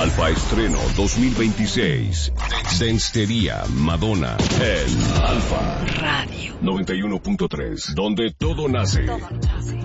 Alfa Estreno 2026. Denstería, Madonna, el Alfa Radio 91.3, donde todo nace.